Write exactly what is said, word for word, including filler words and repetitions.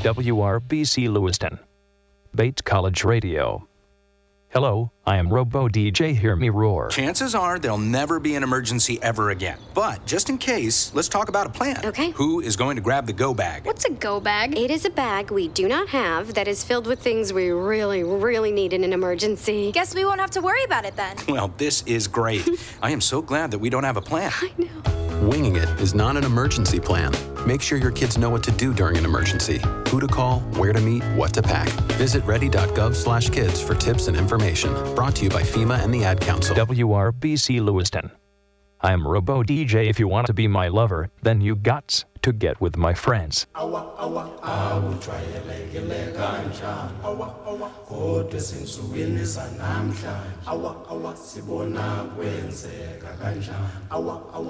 W R B C Lewiston. Bates College Radio. Hello, I am Robo D J Hear Me Roar. Chances are there'll never be an emergency ever again. But just in case, let's talk about a plan. Okay. Who is going to grab the go bag? What's a go bag? It is a bag we do not have that is filled with things we really, really need in an emergency. Guess we won't have to worry about it then. Well, this is great. I am so glad that we don't have a plan. I know. Winging it is not an emergency plan. Make sure your kids know what to do during an emergency, who to call, where to meet, what to pack. Visit ready.gov slash kids for tips and information. Brought to you by FEMA and the Ad Council. W R B C Lewiston. I am Robo D J. If you want to be my lover, then you got to get with my friends. Awa awa awu jwayelekile kanjani awa awa kodwa sensukwini zanamhlanje awa awa sibona kwenzeka kanjani awa awa